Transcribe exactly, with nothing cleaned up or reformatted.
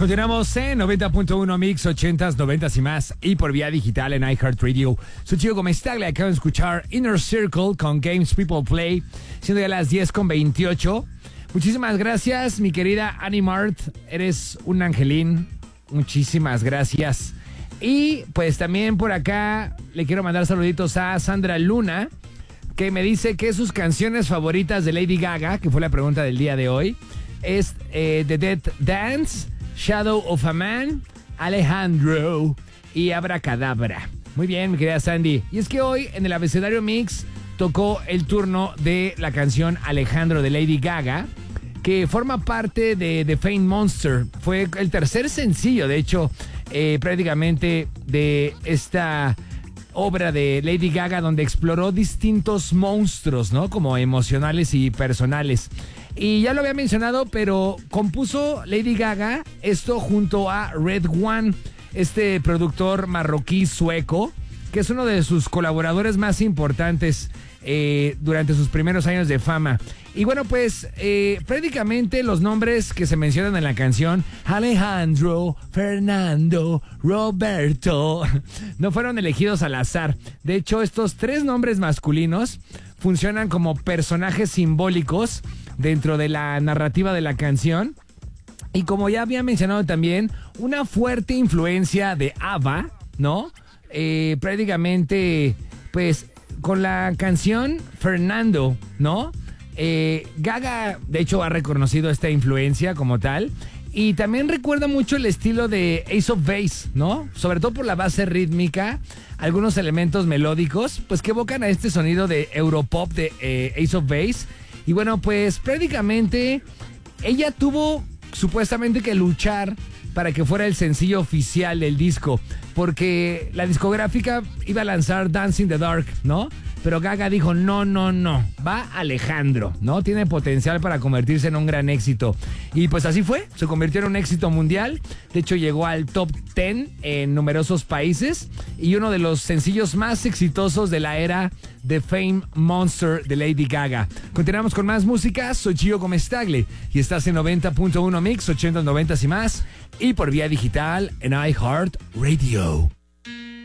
Continuamos en noventa punto uno Mix, ochentas, noventas y más, y por vía digital en iHeartRadio. Soy Chico Comestaglia, acaban de escuchar Inner Circle con Games People Play, siendo ya las diez con veintiocho. Muchísimas gracias, mi querida Animart, eres un angelín, muchísimas gracias. Y pues también por acá le quiero mandar saluditos a Sandra Luna, que me dice que sus canciones favoritas de Lady Gaga, que fue la pregunta del día de hoy, es eh, The Dead Dance, Shadow of a Man, Alejandro y Abracadabra. Muy bien, mi querida Sandy. Y es que hoy en el Abecedario Mix tocó el turno de la canción Alejandro de Lady Gaga, que forma parte de The Fame Monster. Fue el tercer sencillo, de hecho, eh, prácticamente de esta obra de Lady Gaga, donde exploró distintos monstruos, ¿no? Como emocionales y personales. Y ya lo había mencionado, pero compuso Lady Gaga esto junto a Red One, este productor marroquí sueco, que es uno de sus colaboradores más importantes eh, durante sus primeros años de fama. Y bueno, pues eh, prácticamente los nombres que se mencionan en la canción, Alejandro, Fernando, Roberto, no fueron elegidos al azar. De hecho, estos tres nombres masculinos funcionan como personajes simbólicos dentro de la narrativa de la canción. Y como ya había mencionado también, una fuerte influencia de ABBA, ¿no? Eh, prácticamente, pues, con la canción Fernando, ¿no? Eh, Gaga, de hecho, ha reconocido esta influencia como tal. Y también recuerda mucho el estilo de Ace of Base, ¿no? Sobre todo por la base rítmica, algunos elementos melódicos, pues que evocan a este sonido de Europop de eh, Ace of Base. Y bueno, pues prácticamente ella tuvo supuestamente que luchar para que fuera el sencillo oficial del disco, porque la discográfica iba a lanzar Dance in the Dark, ¿no? Pero Gaga dijo, no, no, no, va Alejandro, ¿no? Tiene potencial para convertirse en un gran éxito. Y pues así fue, se convirtió en un éxito mundial. De hecho, llegó al top diez en numerosos países y uno de los sencillos más exitosos de la era de Fame Monster de Lady Gaga. Continuamos con más música, soy Gio Comestaglia y estás en noventa punto uno Mix, ochentas, noventas y más, y por vía digital en iHeartRadio.